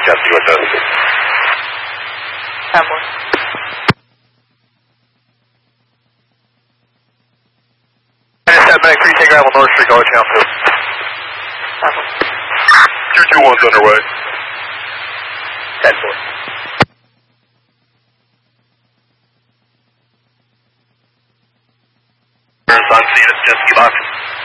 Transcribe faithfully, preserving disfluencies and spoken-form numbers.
Jesse with us. ten one. seven nine three, take Gravel North Street, College Town two. two two one's underway. ten four. On scene at Jet Ski Box.